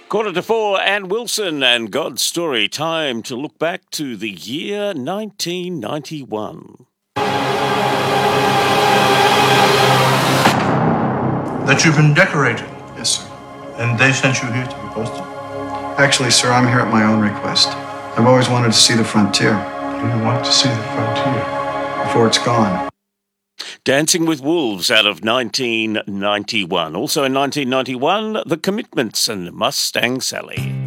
4:45, Ann Wilson and God's Story. Time to look back to the year 1991. That you've been decorated. Yes, sir. And they sent you here to be posted? Actually, sir, I'm here at my own request. I've always wanted to see the frontier. You want to see the frontier? Before it's gone. Dancing with Wolves out of 1991. Also in 1991, The Commitments and Mustang Sally.